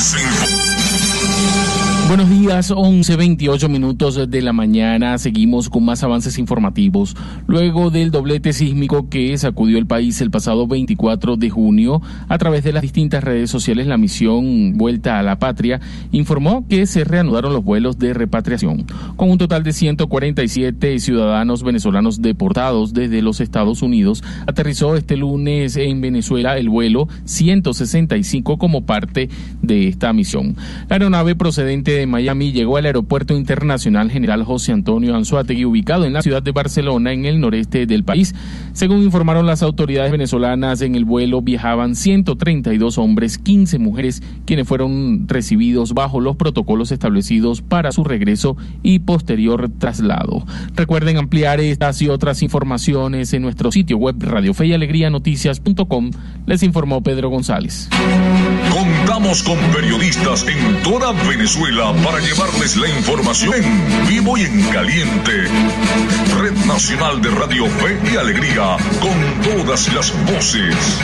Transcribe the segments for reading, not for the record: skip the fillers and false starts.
Buenos días, 11:28 minutos de la mañana. Seguimos con más avances informativos. Luego del doblete sísmico que sacudió el país el pasado 24 de junio, a través de las distintas redes sociales, la misión Vuelta a la Patria informó que se reanudaron los vuelos de repatriación. Con un total de 147 ciudadanos venezolanos deportados desde los Estados Unidos, aterrizó este lunes en Venezuela el vuelo 165 como parte de esta misión. La aeronave procedente de Miami llegó al Aeropuerto Internacional General José Antonio Anzoátegui, ubicado en la ciudad de Barcelona, en el noreste del país. Según informaron las autoridades venezolanas, en el vuelo viajaban 132 hombres, 15 mujeres, quienes fueron recibidos bajo los protocolos establecidos para su regreso y posterior traslado. Recuerden ampliar estas y otras informaciones en nuestro sitio web radiofeyalegrianoticias.com. Les informó Pedro González. Contamos con periodistas en toda Venezuela para llevarles la información en vivo y en caliente. Red Nacional de Radio Fe y Alegría, con todas las voces.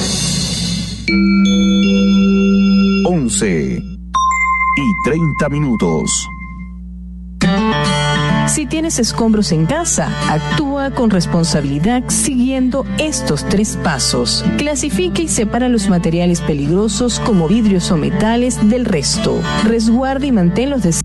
11:30. Si tienes escombros en casa, actúa con responsabilidad siguiendo estos 3 pasos. Clasifica y separa los materiales peligrosos como vidrios o metales del resto. Resguarda y manténlos